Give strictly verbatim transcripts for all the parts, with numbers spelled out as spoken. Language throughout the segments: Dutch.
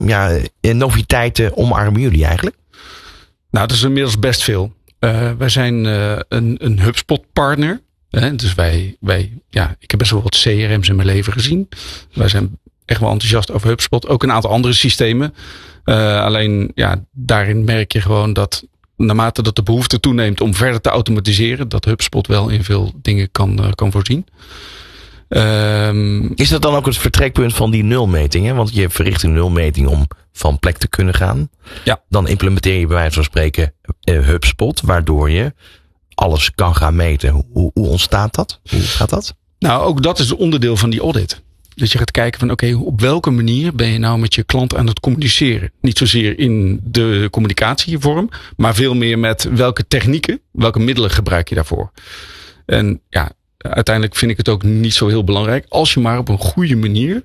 ja, noviteiten omarmen jullie eigenlijk? Nou, dat is inmiddels best veel. Uh, wij zijn uh, een, een HubSpot partner. Hè? Dus wij, wij, ja, ik heb best wel wat C R M's in mijn leven gezien. Wij zijn echt wel enthousiast over HubSpot. Ook een aantal andere systemen. Uh, alleen, ja, daarin merk je gewoon dat naarmate dat de behoefte toeneemt om verder te automatiseren, dat HubSpot wel in veel dingen kan, uh, kan voorzien. Um, is dat dan ook het vertrekpunt van die nulmeting? Hè? Want je verricht een nulmeting om van plek te kunnen gaan. Ja. Dan implementeer je bij wijze van spreken uh, HubSpot, waardoor je alles kan gaan meten. Hoe, hoe ontstaat dat? Hoe gaat dat? Nou, ook dat is onderdeel van die audit. Dus je gaat kijken van oké, okay, op welke manier ben je nou met je klant aan het communiceren? Niet zozeer in de communicatievorm, maar veel meer met welke technieken, welke middelen gebruik je daarvoor? En ja, uiteindelijk vind ik het ook niet zo heel belangrijk. Als je maar op een goede manier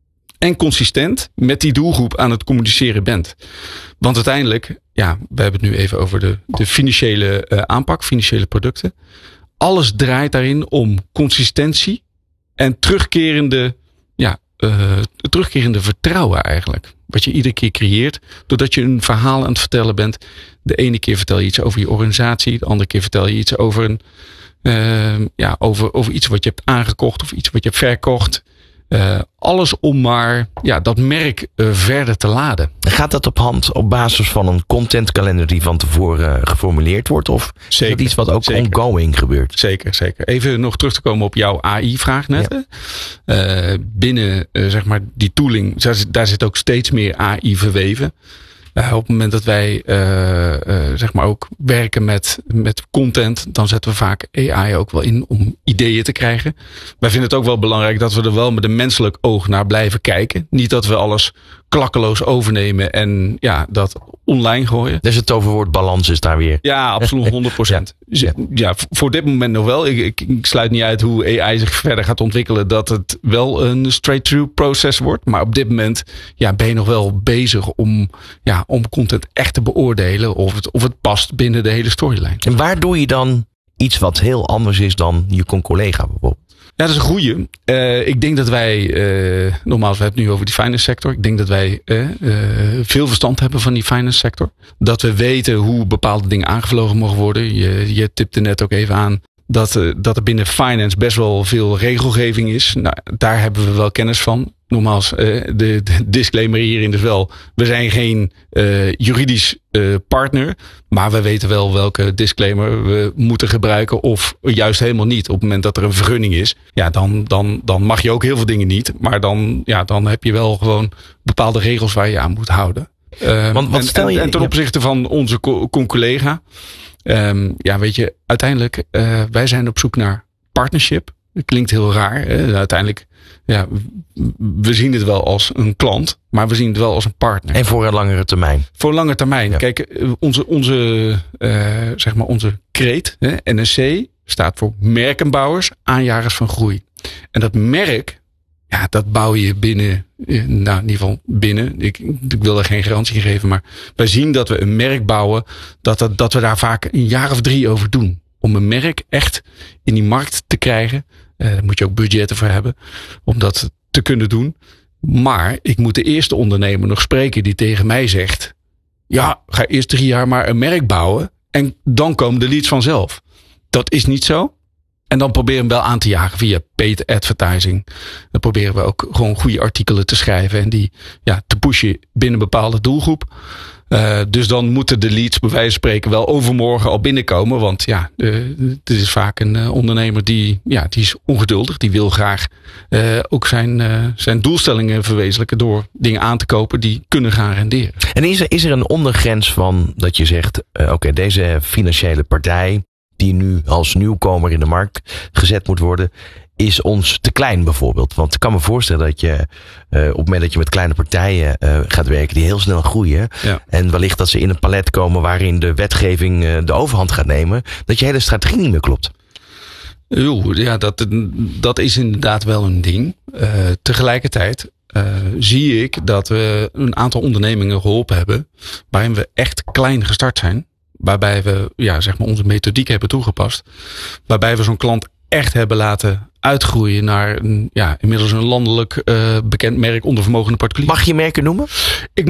en consistent met die doelgroep aan het communiceren bent. Want uiteindelijk, ja, we hebben het nu even over de, de financiële uh, aanpak, financiële producten. Alles draait daarin om consistentie en terugkerende, ja, uh, terugkerende vertrouwen eigenlijk. Wat je iedere keer creëert, doordat je een verhaal aan het vertellen bent. De ene keer vertel je iets over je organisatie, de andere keer vertel je iets over een Uh, ja, over, over iets wat je hebt aangekocht of iets wat je hebt verkocht. Uh, alles om maar ja, dat merk uh, verder te laden. Gaat dat op hand op basis van een contentkalender die van tevoren uh, geformuleerd wordt? Of zeker, is dat iets wat ook zeker. ongoing gebeurt? Zeker, zeker. Even nog terug te komen op jouw A I-vraag net. Ja. Uh, binnen uh, zeg maar die tooling, daar, daar zit ook steeds meer A I verweven. Uh, op het moment dat wij uh, uh, zeg maar ook werken met, met content, dan zetten we vaak A I ook wel in om ideeën te krijgen. Wij vinden het ook wel belangrijk dat we er wel met een menselijk oog naar blijven kijken. Niet dat we alles klakkeloos overnemen en ja, dat online gooien. Dus het toverwoord balans is daar weer. Ja, absoluut honderd procent. ja. ja, voor dit moment nog wel. Ik, ik, ik sluit niet uit hoe A I zich verder gaat ontwikkelen, dat het wel een straight-through proces wordt. Maar op dit moment ja, ben je nog wel bezig om, ja, om content echt te beoordelen of het, of het past binnen de hele storyline. En waar doe je dan iets wat heel anders is dan je collega bijvoorbeeld? Ja, dat is een goeie. Uh, ik denk dat wij, uh, nogmaals, we hebben het nu over die finance sector. Ik denk dat wij uh, uh, veel verstand hebben van die finance sector. Dat we weten hoe bepaalde dingen aangevlogen mogen worden. Je, je tipte net ook even aan dat, uh, dat er binnen finance best wel veel regelgeving is. Nou, daar hebben we wel kennis van. Nogmaals, uh, de, de disclaimer hierin is wel, we zijn geen uh, juridisch uh, partner. Maar we weten wel welke disclaimer we moeten gebruiken of juist helemaal niet. Op het moment dat er een vergunning is, ja, dan, dan, dan mag je ook heel veel dingen niet. Maar dan, ja, dan heb je wel gewoon bepaalde regels waar je aan moet houden. Uh, Want wat stel je, en, en ten opzichte van onze con-collega. Um, ja, weet je, uiteindelijk, uh, wij zijn op zoek naar partnership. Dat klinkt heel raar. Hè? Uiteindelijk, ja, we zien het wel als een klant, maar we zien het wel als een partner. En voor een langere termijn. Voor een lange termijn. Ja. Kijk, onze, onze, uh, zeg maar onze kreet, hè, N S C, staat voor merkenbouwers, aanjagers van groei. En dat merk, ja, dat bouw je binnen, nou, in ieder geval binnen. Ik, ik wil er geen garantie geven, maar wij zien dat we een merk bouwen, dat, dat, dat we daar vaak een jaar of drie over doen. Om een merk echt in die markt te krijgen. Uh, daar moet je ook budgetten voor hebben. Om dat te kunnen doen. Maar ik moet de eerste ondernemer nog spreken die tegen mij zegt. Ja, ga eerst drie jaar maar een merk bouwen. En dan komen de leads vanzelf. Dat is niet zo. En dan proberen we hem wel aan te jagen via paid advertising. Dan proberen we ook gewoon goede artikelen te schrijven. En die ja, te pushen binnen een bepaalde doelgroep. Uh, dus dan moeten de leads bij wijze van spreken wel overmorgen al binnenkomen. Want ja, uh, het is vaak een uh, ondernemer die, ja, die is ongeduldig. Die wil graag uh, ook zijn, uh, zijn doelstellingen verwezenlijken door dingen aan te kopen die kunnen gaan renderen. En is er, is er een ondergrens van dat je zegt, uh, oké, okay, deze financiële partij die nu als nieuwkomer in de markt gezet moet worden, is ons te klein bijvoorbeeld. Want ik kan me voorstellen dat je uh, op het moment dat je met kleine partijen uh, gaat werken die heel snel groeien. Ja. En wellicht dat ze in een palet komen waarin de wetgeving uh, de overhand gaat nemen. Dat je hele strategie niet meer klopt. Jo, ja, dat, dat is inderdaad wel een ding. Uh, tegelijkertijd uh, zie ik dat we een aantal ondernemingen geholpen hebben waarin we echt klein gestart zijn. Waarbij we ja, zeg maar onze methodiek hebben toegepast. Waarbij we zo'n klant echt hebben laten uitgroeien naar een, ja, inmiddels een landelijk uh, bekend merk onder vermogende particulieren. Mag je merken noemen? Ik